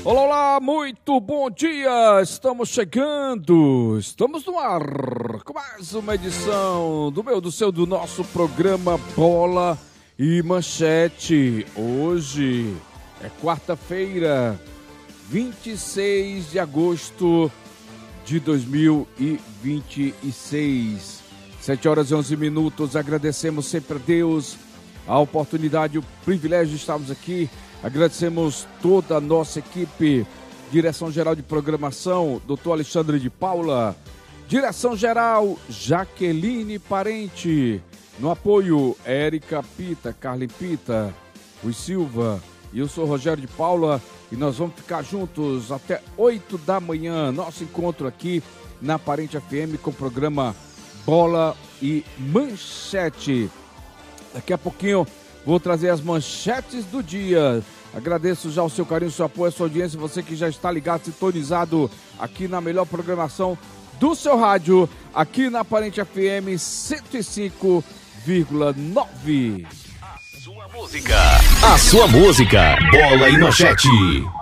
Olá, olá, muito bom dia, estamos chegando, estamos no ar com mais uma edição do nosso programa Bola e Manchete. Hoje é quarta-feira, 26 de agosto de 2026, 7 horas e 11 minutos, agradecemos sempre a Deus a oportunidade, o privilégio de estarmos aqui. Agradecemos toda a nossa equipe, Direção Geral de Programação, Dr. Alexandre de Paula, Direção Geral, Jaqueline Parente, no apoio, Érica Pita, Carlin Pita, Rui Silva, e eu sou Rogério de Paula, e nós vamos ficar juntos até 8 da manhã, nosso encontro aqui na Parente FM com o programa Bola e Manchete. Daqui a pouquinho vou trazer as manchetes do dia. Agradeço já o seu carinho, o seu apoio, a sua audiência, você que já está ligado, sintonizado aqui na melhor programação do seu rádio, aqui na Parente FM 105,9. A sua música, Bola e Manchete.